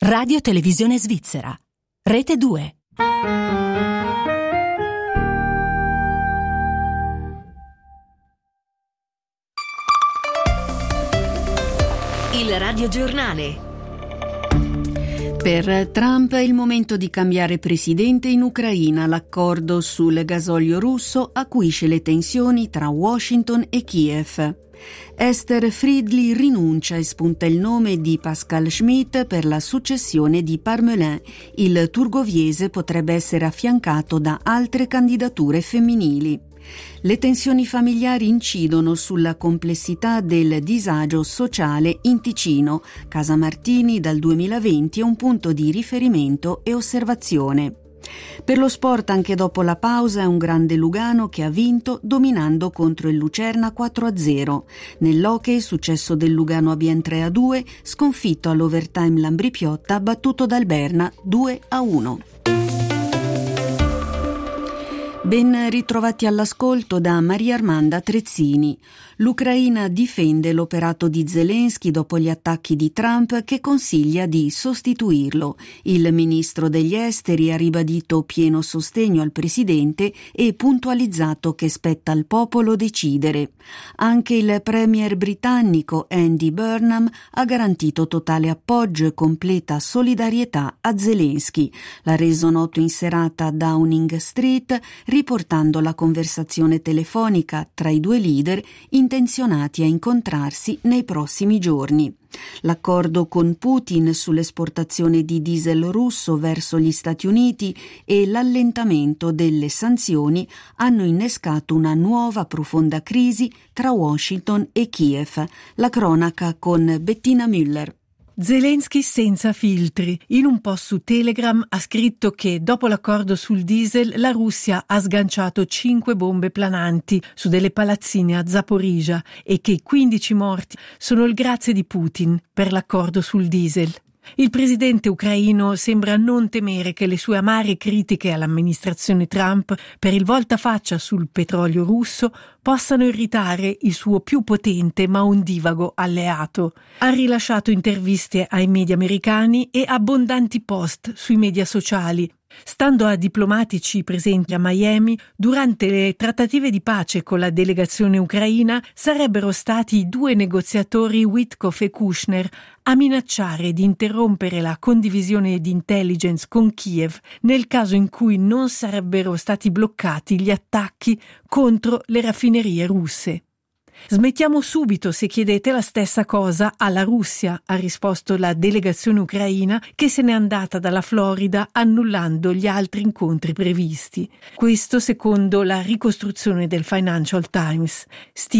Radio Televisione Svizzera. Rete 2. Il radiogiornale. Per Trump è il momento di cambiare presidente in Ucraina. L'accordo sul gasolio russo acuisce le tensioni tra Washington e Kiev. Esther Friedli rinuncia e spunta il nome di Pascal Schmidt per la successione di Parmelin. Il turgoviese potrebbe essere affiancato da altre candidature femminili. Le tensioni familiari incidono sulla complessità del disagio sociale in Ticino. Casa Martini dal 2020 è un punto di riferimento e osservazione. Per lo sport, anche dopo la pausa, è un grande Lugano che ha vinto dominando contro il Lucerna 4-0. Nell'hockey, successo del Lugano a bien 3-2, sconfitto all'overtime l'Ambri Piotta, battuto dal Berna 2-1. Ben ritrovati all'ascolto da Maria Armanda Trezzini. L'Ucraina difende l'operato di Zelensky dopo gli attacchi di Trump, che consiglia di sostituirlo. Il ministro degli esteri ha ribadito pieno sostegno al presidente e puntualizzato che spetta al popolo decidere. Anche il premier britannico Andy Burnham ha garantito totale appoggio e completa solidarietà a Zelensky. L'ha reso noto in serata a Downing Street, riportando la conversazione telefonica tra i due leader intenzionati a incontrarsi nei prossimi giorni. L'accordo con Putin sull'esportazione di diesel russo verso gli Stati Uniti e l'allentamento delle sanzioni hanno innescato una nuova profonda crisi tra Washington e Kiev. La cronaca con Bettina Müller. Zelensky senza filtri. In un post su Telegram ha scritto che dopo l'accordo sul diesel la Russia ha sganciato 5 bombe plananti su delle palazzine a Zaporizhzhia e che 15 morti sono il grazie di Putin per l'accordo sul diesel. Il presidente ucraino sembra non temere che le sue amare critiche all'amministrazione Trump per il voltafaccia sul petrolio russo possano irritare il suo più potente ma ondivago alleato. Ha rilasciato interviste ai media americani e abbondanti post sui media sociali. Stando a diplomatici presenti a Miami, durante le trattative di pace con la delegazione ucraina sarebbero stati i due negoziatori Witkoff e Kushner a minacciare di interrompere la condivisione di intelligence con Kiev nel caso in cui non sarebbero stati bloccati gli attacchi contro le raffinerie russe. Smettiamo subito se chiedete la stessa cosa alla Russia, ha risposto la delegazione ucraina, che se n'è andata dalla Florida annullando gli altri incontri previsti. Questo secondo la ricostruzione del Financial Times.